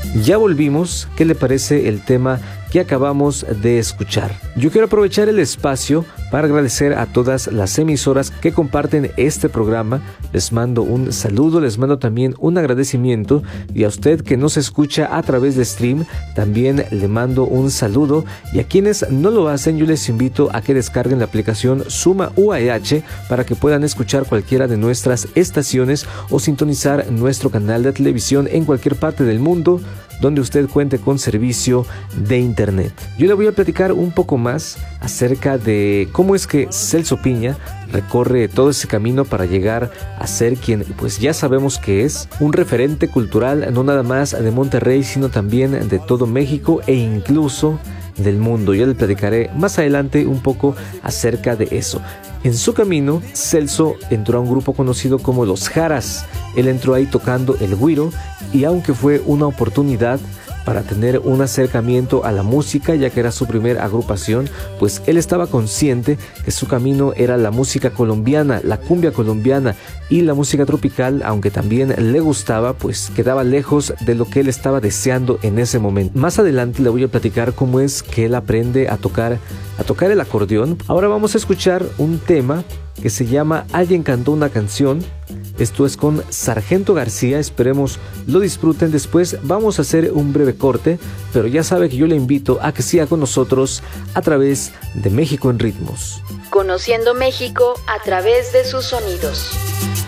Ya volvimos. ¿Qué le parece el tema que acabamos de escuchar? Yo quiero aprovechar el espacio para agradecer a todas las emisoras que comparten este programa. Les mando un saludo, les mando también un agradecimiento, y a usted que nos escucha a través de stream también le mando un saludo, y a quienes no lo hacen yo les invito a que descarguen la aplicación Suma UAH para que puedan escuchar cualquiera de nuestras estaciones o sintonizar nuestro canal de televisión en cualquier parte del mundo donde usted cuente con servicio de internet. Yo le voy a platicar un poco más acerca de cómo es que Celso Piña recorre todo ese camino para llegar a ser quien pues ya sabemos que es un referente cultural, no nada más de Monterrey, sino también de todo México e incluso del mundo. Ya le platicaré más adelante un poco acerca de eso. En su camino, Celso entró a un grupo conocido como Los Jaras. Él entró ahí tocando el güiro, y aunque fue una oportunidad para tener un acercamiento a la música, ya que era su primer agrupación, pues él estaba consciente que su camino era la música colombiana, la cumbia colombiana, y la música tropical, aunque también le gustaba, pues quedaba lejos de lo que él estaba deseando en ese momento. Más adelante le voy a platicar cómo es que él aprende a tocar el acordeón. Ahora vamos a escuchar un tema que se llama Alguien cantó una canción. Esto es con Sargento García, esperemos lo disfruten. Después vamos a hacer un breve corte, pero ya sabe que yo le invito a que siga con nosotros a través de México en Ritmos. Conociendo México a través de sus sonidos.